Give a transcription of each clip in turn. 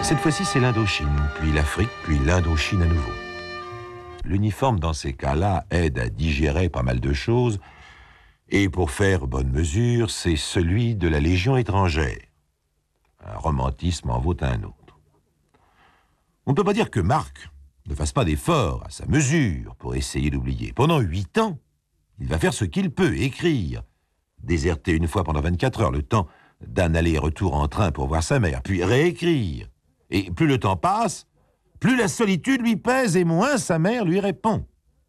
Cette fois-ci, c'est l'Indochine, puis l'Afrique, puis l'Indochine à nouveau. L'uniforme, dans ces cas-là, aide à digérer pas mal de choses, et pour faire bonne mesure, c'est celui de la Légion étrangère. Un romantisme en vaut un autre. On ne peut pas dire que Marc ne fasse pas d'efforts à sa mesure pour essayer d'oublier. Pendant 8 ans, il va faire ce qu'il peut, écrire, déserter une fois pendant 24 heures, le temps d'un aller-retour en train pour voir sa mère, puis réécrire. Et plus le temps passe, plus la solitude lui pèse et moins sa mère lui répond.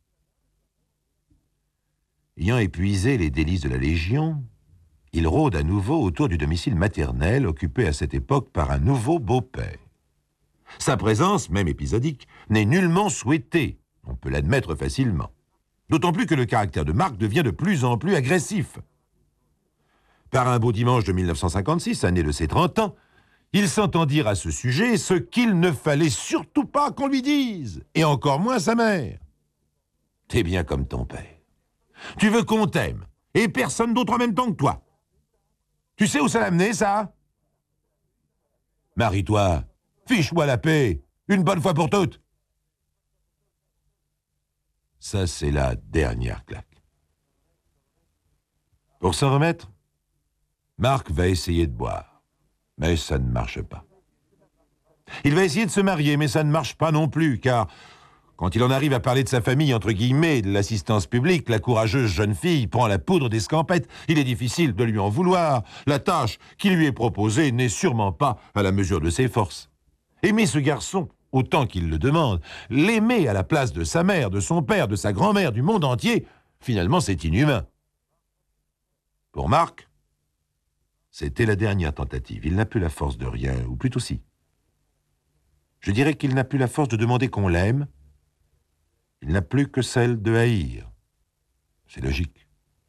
Ayant épuisé les délices de la Légion, il rôde à nouveau autour du domicile maternel occupé à cette époque par un nouveau beau-père. Sa présence, même épisodique, n'est nullement souhaitée, on peut l'admettre facilement. D'autant plus que le caractère de Marc devient de plus en plus agressif. Par un beau dimanche de 1956, année de ses 30 ans, il s'entend dire à ce sujet ce qu'il ne fallait surtout pas qu'on lui dise, et encore moins sa mère. T'es bien comme ton père. Tu veux qu'on t'aime, et personne d'autre en même temps que toi. Tu sais où ça l'a mené, ça? Marie-toi, fiche-moi la paix, une bonne fois pour toutes. Ça, c'est la dernière claque. Pour s'en remettre, Marc va essayer de boire. Mais ça ne marche pas. Il va essayer de se marier, mais ça ne marche pas non plus, car quand il en arrive à parler de sa famille, entre guillemets, de l'assistance publique, la courageuse jeune fille prend la poudre d'escampette. Il est difficile de lui en vouloir. La tâche qui lui est proposée n'est sûrement pas à la mesure de ses forces. Aimer ce garçon, autant qu'il le demande, l'aimer à la place de sa mère, de son père, de sa grand-mère, du monde entier, finalement c'est inhumain. Pour Marc, c'était la dernière tentative. Il n'a plus la force de rien, ou plutôt si. Je dirais qu'il n'a plus la force de demander qu'on l'aime. Il n'a plus que celle de haïr. C'est logique.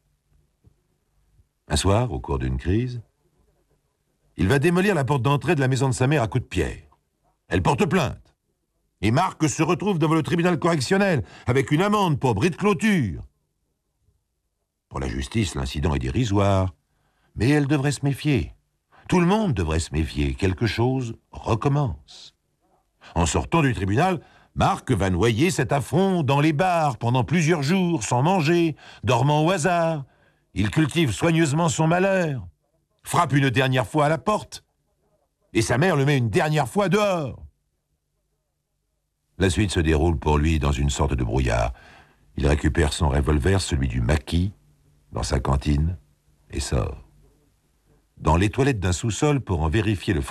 Un soir, au cours d'une crise, il va démolir la porte d'entrée de la maison de sa mère à coups de pierre. Elle porte plainte. Et Marc se retrouve devant le tribunal correctionnel avec une amende pour bris de clôture. Pour la justice, l'incident est dérisoire. Mais elle devrait se méfier. Tout le monde devrait se méfier. Quelque chose recommence. En sortant du tribunal, Marc va noyer cet affront dans les bars pendant plusieurs jours, sans manger, dormant au hasard. Il cultive soigneusement son malheur, frappe une dernière fois à la porte, et sa mère le met une dernière fois dehors. La suite se déroule pour lui dans une sorte de brouillard. Il récupère son revolver, celui du maquis, dans sa cantine, et sort. Dans les toilettes d'un sous-sol pour en vérifier le